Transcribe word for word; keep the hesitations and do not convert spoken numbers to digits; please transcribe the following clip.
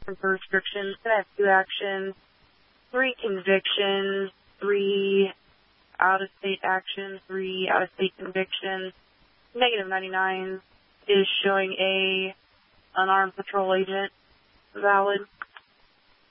for restrictions. Can I have two actions, three convictions, three out-of-state actions, three out-of-state convictions. Negative ninety-nine is showing a unarmed patrol agent valid.